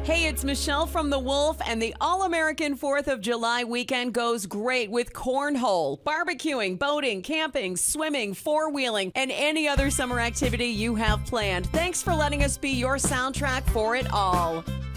Hey, it's Michelle from The Wolf, and the All-American 4th of July weekend goes great with cornhole, barbecuing, boating, camping, swimming, four-wheeling, and any other summer activity you have planned. Thanks for letting us be your soundtrack for it all.